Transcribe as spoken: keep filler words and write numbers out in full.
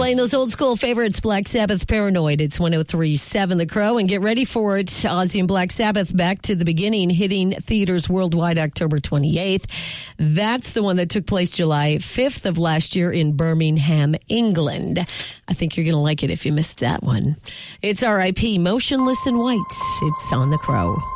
Playing those old school favorites, Black Sabbath, Paranoid. It's one oh three point seven The Crow. And get ready for it. Ozzy and Black Sabbath, Back to the Beginning, hitting theaters worldwide October twenty-eighth. That's the one that took place July fifth of last year in Birmingham, England. I think you're going to like it if you missed that one. It's R I P Motionless in White. It's on The Crow.